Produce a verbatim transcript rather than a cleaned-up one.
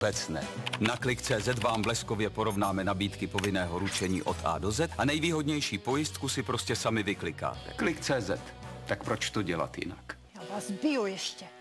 Vůbec ne. Na klik tečka cé zet vám bleskově porovnáme nabídky povinného ručení od A do Z a nejvýhodnější pojistku si prostě sami vyklikáte. Klik tečka cé zet. Tak proč to dělat jinak? Já vás biju ještě.